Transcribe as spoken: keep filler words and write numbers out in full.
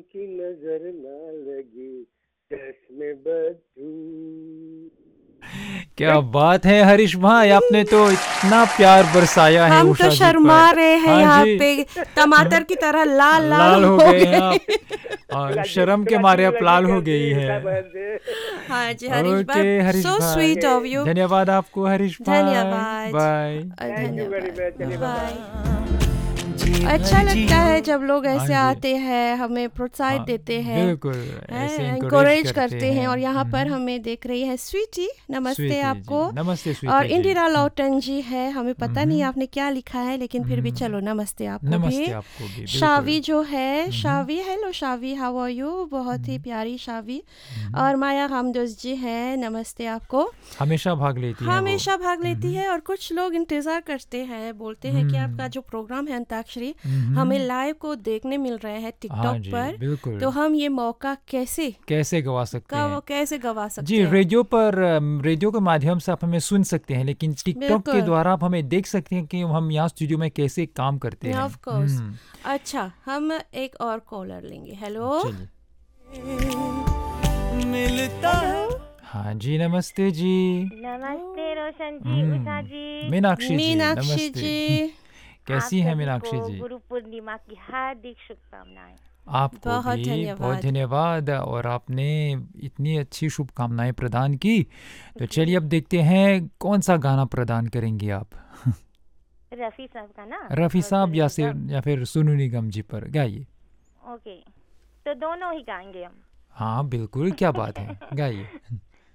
की नजर ना लगी चश्मे बदू। क्या बात है हरीश भाई, आपने तो इतना प्यार बरसाया है हम तो उषा जी शर्मा पर। रहे हैं हाँ यहाँ जी, पे, टमाटर की तरह लाल लाल लाल हो हो गए हैं आप, गए। और शर्म के मारे आप लाल हो गई है। हाँ जी हरीश ओके भाई, हरीश सो भाई, स्वीट ऑफ यू। धन्यवाद आपको हरीश भाई, धन्यवाद। Bye. A, thank you very धन्यवाद, मच, चलिए बाय। बाय। अच्छा लगता है जब लोग हाँ ऐसे जी, आते हैं, हमें प्रोत्साहित हाँ देते हैं, बिल्कुल, ऐसे हैं, इंकरेज encourage करते करते हैं। हैं। और यहाँ पर हम्म, हमें देख रही है स्वीटी, नमस्ते स्वीटी जी, आपको। नमस्ते और स्वीटी जी। इंदिरा लौटन जी है, हमें पता नहीं हम्म, आपने क्या लिखा है, लेकिन फिर भी हम्म, चलो नमस्ते आपको नमस्ते भी। आपको भी, बिल्कुल। शावी जो है, हम्म, शावी, हेलो शावी, हाउ आर यू, बहुत ही हम्म, प्यारी शावी। हम्म, और माया हमदोस जी है, नमस्ते आपको। हमेशा भाग लेती हैं वो। हमेशा भाग लेती हम्म, है, और कुछ लोग इंतज़ार करते हैं, बोलते हैं कि आपका हम्म, जो प्रोग्राम है अंताक्षरी, हम्म, हमें लाइव को देखने मिल रहे हैं हाँ टिकटॉक जी पर, बिल्कुल, तो हम ये मौका कैसे कैसे गवा सकते कब हैं। कैसे गवा सकते जी, हैं। रेडियो पर, अम, रेडियो के माध्यम से आप हमें सुन सकते हैं, लेकिन टिकटॉक के बिल्कुल, द्वारा आप हमें देख सकते हैं कि हम यहाँ स्टूडियो में कैसे काम करते हैं। Of course. हम्म, अच्छा, हम एक और कॉलर लेंगे। हेलो चलिए। मिलता है। हेलो। हाँ जी, नमस्ते जी। नमस्ते रोशन जी, उषा हम्म, जी। मीनाक्षी जी, मीनाक्षी नमस्ते। जी, कैसी आप हैं सभी मीनाक्षी को जी? गुरु पूर्णिमा की हार्दिक शुभकामनाएं। आपको बहुत भी बहुत धन्यवाद। धन्यवाद, और आपने इतनी अच्छी शुभकामनाएं प्रदान की। तो जी, चलिए अब देखते हैं कौन सा गाना प्रदान करेंगे आप। रफ़ी साहब का ना रफ़ी और साहब सोनू या से निगम। या फिर सोनू निगम जी पर गाइए। ओके, तो दोनों ही गाएंगे हम। हाँ बिल्कुल, क्या बात है, गाइए।